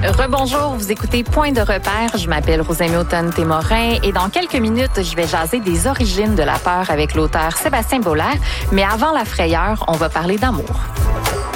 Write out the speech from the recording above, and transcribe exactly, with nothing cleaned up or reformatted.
Rebonjour, vous écoutez Point de repère. Je m'appelle Rosemée Automne-Témorin et dans quelques minutes, je vais jaser des origines de la peur avec l'auteur Sébastien Boulard. Mais avant la frayeur, on va parler d'amour.